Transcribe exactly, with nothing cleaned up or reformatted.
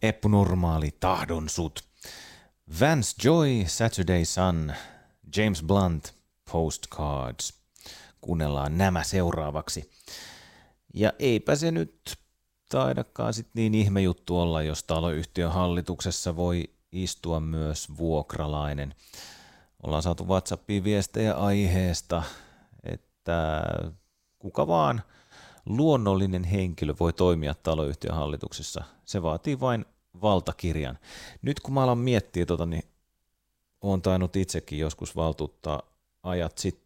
epänormaali tahdonsut. Vance Joy, Saturday Sun, James Blunt, Postcards. Kuunnellaan nämä seuraavaksi. Ja eipä se nyt taidakaan sit niin ihme juttu olla, jos taloyhtiön hallituksessa voi istua myös vuokralainen. Ollaan saatu WhatsAppiin viestejä aiheesta, että kuka vaan luonnollinen henkilö voi toimia taloyhtiön hallituksessa. Se vaatii vain valtakirjan. Nyt kun mä alan miettiä, tota, niin olen tainnut itsekin joskus valtuuttaa ajat sitten